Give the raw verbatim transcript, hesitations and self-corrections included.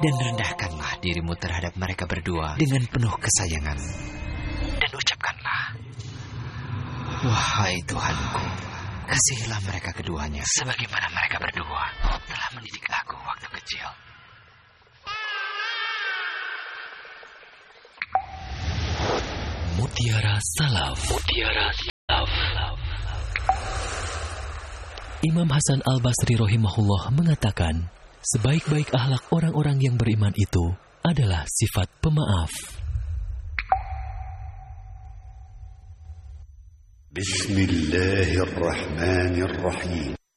dan rendahkanlah dirimu terhadap mereka berdua dengan penuh kesayangan. Dan ucapkanlah, wahai Tuhanku, kasihilah mereka keduanya sebagaimana mereka berdua telah mendidik aku waktu kecil. Mutiara Salaf. Mutiara Salaf. Imam Hasan Al-Basri rahimahullah mengatakan, sebaik-baik akhlak orang-orang yang beriman itu adalah sifat pemaaf. Bismillahirrahmanirrahim.